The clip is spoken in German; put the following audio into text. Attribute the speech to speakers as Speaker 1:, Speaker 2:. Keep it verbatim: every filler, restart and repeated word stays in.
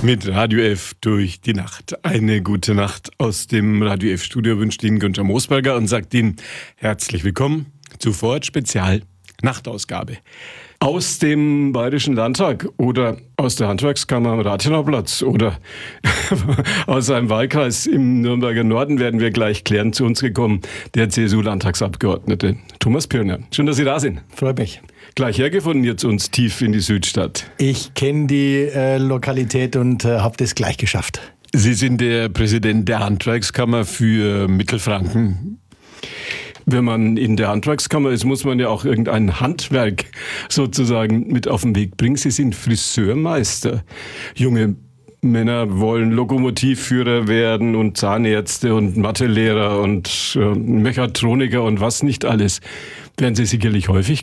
Speaker 1: Mit Radio F durch die Nacht. Eine gute Nacht aus dem Radio F-Studio wünscht Ihnen Günther Moosberger und sagt Ihnen herzlich willkommen zu Vorort Spezial Nachtausgabe. Aus dem Bayerischen Landtag oder aus der Handwerkskammer am Rathenauplatz oder aus einem Wahlkreis im Nürnberger Norden werden wir gleich klären. Zu uns gekommen der C S U-Landtagsabgeordnete Thomas Pirner. Schön, dass Sie da sind.
Speaker 2: Freut mich.
Speaker 1: Gleich hergefunden hier zu uns tief in die Südstadt.
Speaker 2: Ich kenne die äh, Lokalität und äh, habe das gleich geschafft.
Speaker 1: Sie sind der Präsident der Handwerkskammer für Mittelfranken. Wenn man in der Handwerkskammer ist, muss man ja auch irgendein Handwerk sozusagen mit auf den Weg bringen. Sie sind Friseurmeister. Junge Männer wollen Lokomotivführer werden und Zahnärzte und Mathelehrer und äh, Mechatroniker und was nicht alles. Werden Sie sicherlich häufig